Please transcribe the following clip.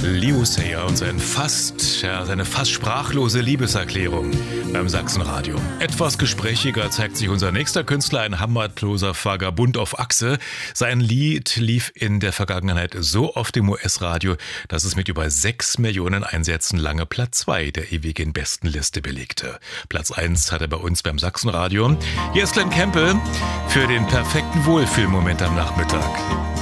Leo Sayer und seine fast sprachlose Liebeserklärung beim Sachsenradio. Etwas gesprächiger zeigt sich unser nächster Künstler, ein hammerloser Vagabund auf Achse. Sein Lied lief in der Vergangenheit so oft im US-Radio, dass es mit über 6 Millionen Einsätzen lange Platz 2 der ewigen Bestenliste belegte. Platz 1 hat er bei uns beim Sachsenradio. Hier ist Glenn Campbell für den perfekten Wohlfühlmoment am Nachmittag.